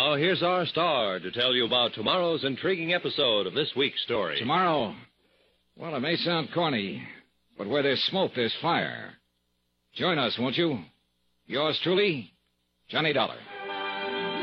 Now, here's our star to tell you about tomorrow's intriguing episode of this week's story. Tomorrow? Well, it may sound corny, but where there's smoke, there's fire. Join us, won't you? Yours truly, Johnny Dollar.